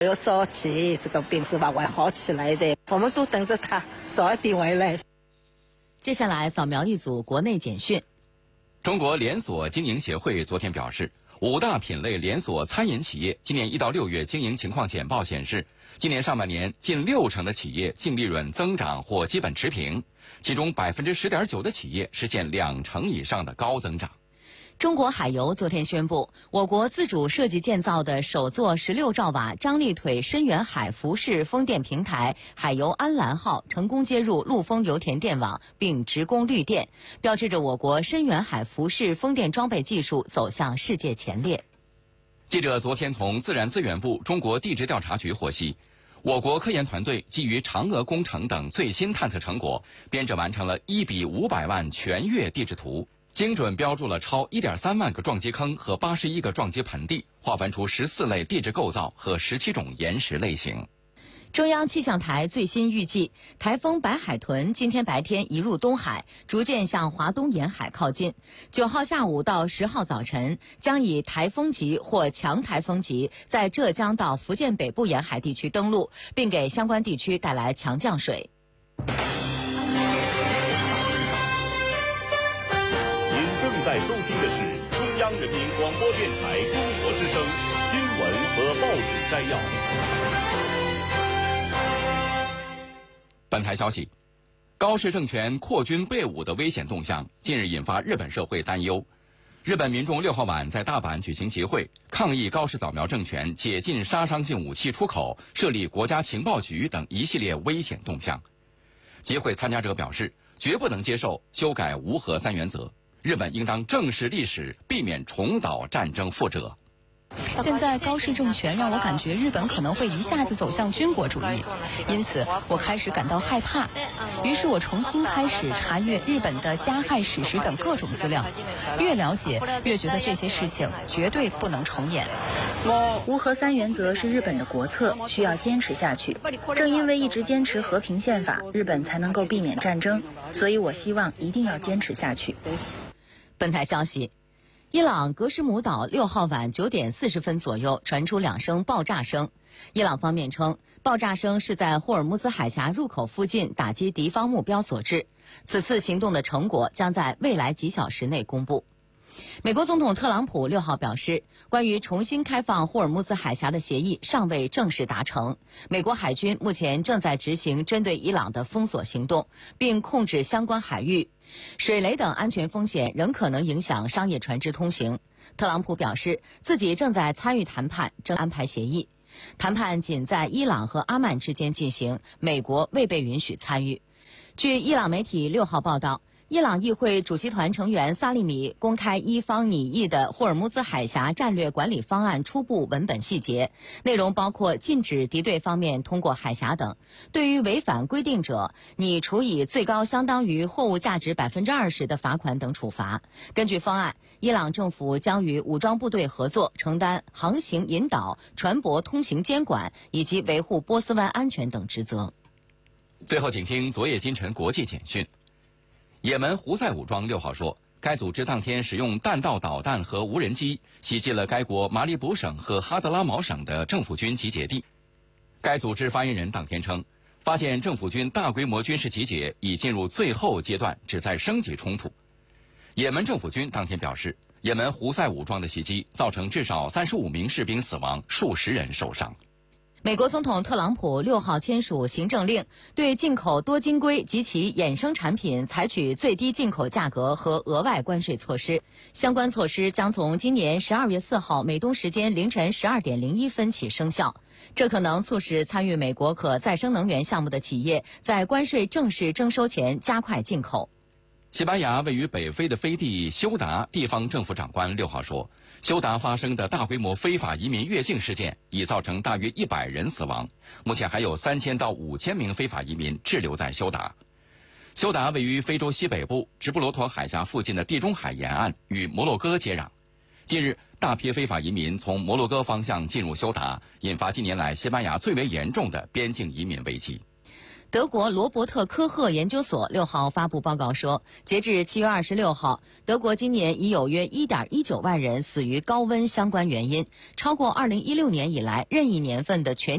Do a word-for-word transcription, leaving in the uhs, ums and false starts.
要着急，这个病是慢慢好起来的，我们都等着它早一点回来。 接下来扫描一组国内简讯。 中国连锁经营协会昨天表示，五大品类连锁餐饮企业今年一到六月经营情况简报显示，今年上半年近六成的企业净利润增长或基本持平，其中百分之十点九的企业实现两成以上的高增长。 中国海油昨天宣布，我国自主设计建造的首座十六兆瓦张力腿深远海浮式风电平台海油安澜号成功接入陆丰油田电网并直供绿电，标志着我国深远海浮式风电装备技术走向世界前列。 记者昨天从自然资源部中国地质调查局获悉，我国科研团队基于嫦娥工程等最新探测成果，编制完成了一比五百万全月地质图，精准标注了超 一点三万个撞击坑和八十一个撞击盆地，划分出十四类地质构造和十七种岩石类型。 中央气象台最新预计，台风白海豚今天白天移入东海，逐渐向华东沿海靠近。九号下午到十号早晨，将以台风级或强台风级在浙江到福建北部沿海地区登陆，并给相关地区带来强降水。 您正在收听的是中央人民广播电台中国之声新闻和报纸摘要。 本台消息，高市政权扩军备武的危险动向近日引发日本社会担忧。日本民众六号晚在大阪举行集会，抗议高市早苗政权解禁杀伤性武器出口、设立国家情报局等一系列危险动向。集会参加者表示，绝不能接受修改无核三原则，日本应当正视历史，避免重蹈战争覆辙。 现在高市政权让我感觉日本可能会一下子走向军国主义，因此我开始感到害怕。于是我重新开始查阅日本的加害史实等各种资料，越了解越觉得这些事情绝对不能重演。 无核三原则是日本的国策，需要坚持下去。正因为一直坚持和平宪法，日本才能够避免战争，所以我希望一定要坚持下去。 本台消息，伊朗格什姆岛六号晚九点四十分左右传出两声爆炸声。伊朗方面称，爆炸声是在霍尔木兹海峡入口附近打击敌方目标所致。此次行动的成果将在未来几小时内公布。美国总统特朗普六号表示，关于重新开放霍尔木兹海峡的协议尚未正式达成。美国海军目前正在执行针对伊朗的封锁行动，并控制相关海域。水雷等安全风险仍可能影响商业船只通行。特朗普表示，自己正在参与谈判，正安排协议。谈判仅在伊朗和阿曼之间进行，美国未被允许参与。据伊朗媒体六号报道，伊朗议会主席团成员萨利米公开伊方拟议的霍尔木兹海峡战略管理方案初步文本细节，内容包括禁止敌对方面通过海峡等，对于违反规定者，拟处以最高相当于货物价值百分之二十的罚款等处罚。根据方案，伊朗政府将与武装部队合作，承担航行引导、船舶通行监管以及维护波斯湾安全等职责。 最后，请听昨夜今晨国际简讯。也门胡塞武装六号说，该组织当天使用弹道导弹和无人机袭击了该国马里卜省和哈德拉毛省的政府军集结地。该组织发言人当天称，发现政府军大规模军事集结已进入最后阶段，旨在升级冲突。也门政府军当天表示，也门胡塞武装的袭击造成至少三十五名士兵死亡，数十人受伤。 美国总统特朗普六号签署行政令，对进口多晶硅及其衍生产品采取最低进口价格和额外关税措施。相关措施将从今年十二月四号美东时间凌晨十二点零一分起生效。这可能促使参与美国可再生能源项目的企业在关税正式征收前加快进口。 西班牙位于北非的飞地休达地方政府长官六号说，休达发生的大规模非法移民越境事件已造成大约一百人死亡，目前还有三千到五千名非法移民滞留在休达。休达位于非洲西北部直布罗陀海峡附近的地中海沿岸，与摩洛哥接壤。近日，大批非法移民从摩洛哥方向进入休达，引发近年来西班牙最为严重的边境移民危机。 德国罗伯特科赫研究所六号发布报告说，截至七月二十六号，德国今年已有约 一点一九万人死于高温相关原因，超过二零一六年以来任意年份的全